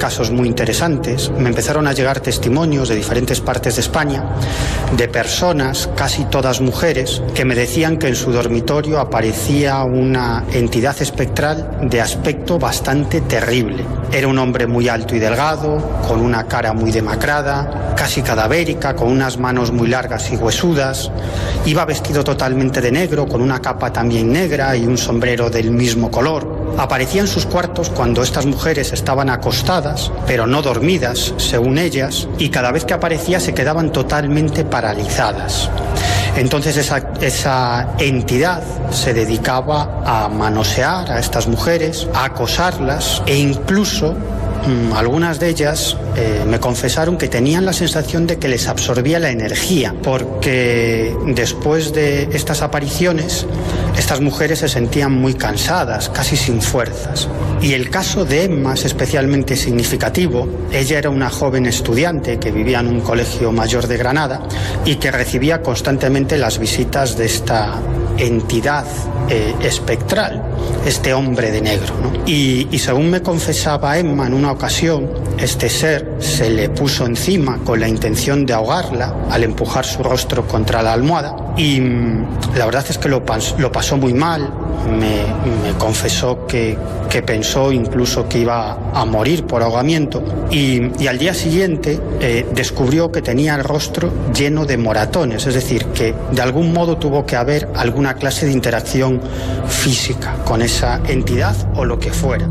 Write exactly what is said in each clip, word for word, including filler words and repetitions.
casos muy interesantes. Me empezaron a llegar testimonios de diferentes partes de España de personas, casi todas mujeres, que me decían que en su dormitorio aparecía una entidad espectral de aspecto bastante terrible. Era un hombre muy alto y delgado, con una cara muy demacrada, casi cadavérica, con unas manos muy largas y huesudas. Iba vestido totalmente de negro, con una capa también negra y un sombrero del mismo color. Aparecía en sus cuartos cuando estas mujeres estaban acostadas, pero no dormidas, según ellas, y cada vez que aparecía se quedaban totalmente paralizadas. Entonces esa, esa entidad se dedicaba a manosear a estas mujeres, a acosarlas e incluso mmm, algunas de ellas eh, me confesaron que tenían la sensación de que les absorbía la energía, porque después de estas apariciones estas mujeres se sentían muy cansadas, casi sin fuerzas. Y el caso de Emma es especialmente significativo. Ella era una joven estudiante que vivía en un colegio mayor de Granada y que recibía constantemente las visitas de esta entidad eh, espectral, este hombre de negro, ¿no? Y, y según me confesaba Emma, en una ocasión este ser se le puso encima con la intención de ahogarla al empujar su rostro contra la almohada y mmm, la verdad es que lo, pas lo pasó muy mal. Me, me confesó que, que pensó incluso que iba a morir por ahogamiento y, y al día siguiente eh, descubrió que tenía el rostro lleno de moratones, es decir, que de algún modo tuvo que haber alguna clase de interacción física con esa entidad o lo que fuera.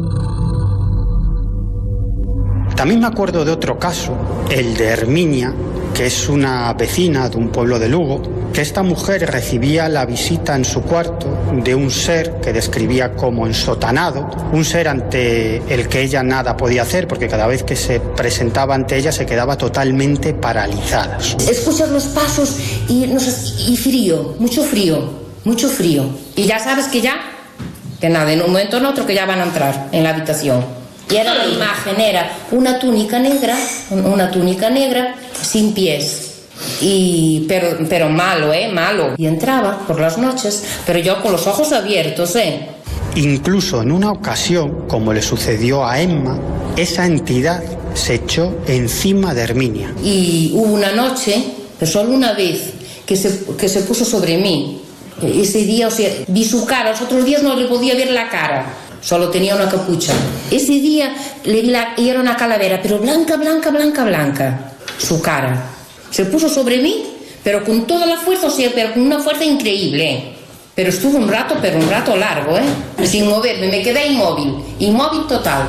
También me acuerdo de otro caso, el de Herminia, que es una vecina de un pueblo de Lugo, que esta mujer recibía la visita en su cuarto de un ser que describía como ensotanado, un ser ante el que ella nada podía hacer porque cada vez que se presentaba ante ella se quedaba totalmente paralizada. Escuchas los pasos y, no sé, y frío, mucho frío, mucho frío. Y ya sabes que ya, que nada, en un momento o en otro que ya van a entrar en la habitación. Y era la imagen, era una túnica negra, una túnica negra sin pies. Y, pero, pero malo, ¿eh? Malo. Y entraba por las noches, pero yo con los ojos abiertos, ¿eh? Incluso en una ocasión, como le sucedió a Emma, esa entidad se echó encima de Herminia. Y hubo una noche, pero solo una vez, que se, que se puso sobre mí. Ese día, o sea, vi su cara, los otros días no le podía ver la cara. Solo tenía una capucha. Ese día le vi la, y era una calavera, pero blanca, blanca, blanca, blanca. Su cara. Se puso sobre mí, pero con toda la fuerza, o sea, pero con una fuerza increíble. ¿eh? Pero estuvo un rato, pero un rato largo, ¿eh? Sin moverme, me quedé inmóvil. Inmóvil total.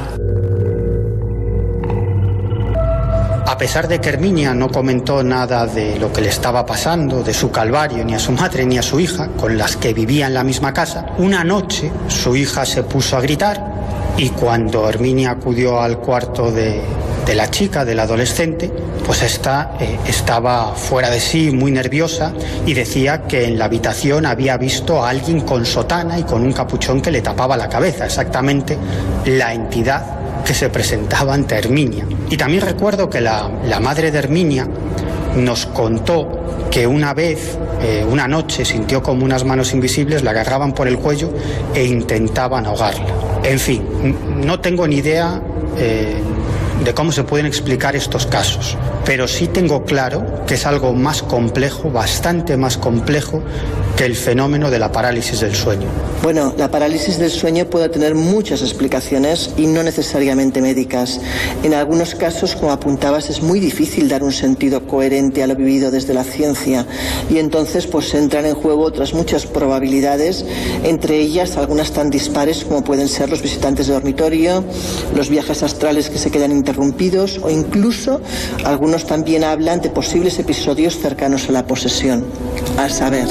A pesar de que Herminia no comentó nada de lo que le estaba pasando, de su calvario, ni a su madre ni a su hija, con las que vivía en la misma casa, una noche su hija se puso a gritar y cuando Herminia acudió al cuarto de, de la chica, del adolescente, pues esta eh, estaba fuera de sí, muy nerviosa y decía que en la habitación había visto a alguien con sotana y con un capuchón que le tapaba la cabeza, exactamente la entidad que se presentaba ante Herminia. Y también recuerdo que la, la madre de Herminia nos contó que una vez, eh, una noche, sintió como unas manos invisibles la agarraban por el cuello e intentaban ahogarla. En fin, no tengo ni idea eh, de cómo se pueden explicar estos casos, pero sí tengo claro que es algo más complejo, bastante más complejo que el fenómeno de la parálisis del sueño. Bueno, la parálisis del sueño puede tener muchas explicaciones y no necesariamente médicas. En algunos casos, como apuntabas, es muy difícil dar un sentido coherente a lo vivido desde la ciencia y entonces pues entran en juego otras muchas probabilidades, entre ellas algunas tan dispares como pueden ser los visitantes de dormitorio, los viajes astrales que se quedan interrumpidos o incluso algunos también hablan de posibles episodios cercanos a la posesión. A saber.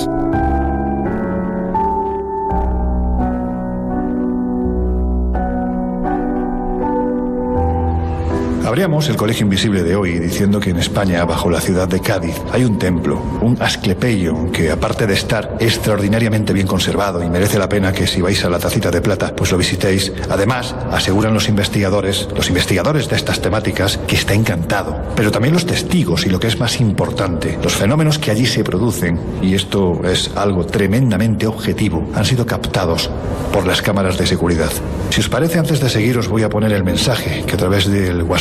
Abríamos el Colegio Invisible de hoy diciendo que en España, bajo la ciudad de Cádiz, hay un templo, un Asclepeion, que aparte de estar extraordinariamente bien conservado y merece la pena que si vais a la Tacita de Plata, pues lo visitéis. Además, aseguran los investigadores, los investigadores de estas temáticas, que está encantado. Pero también los testigos y lo que es más importante, los fenómenos que allí se producen, y esto es algo tremendamente objetivo, han sido captados por las cámaras de seguridad. Si os parece, antes de seguir os voy a poner el mensaje que a través del WhatsApp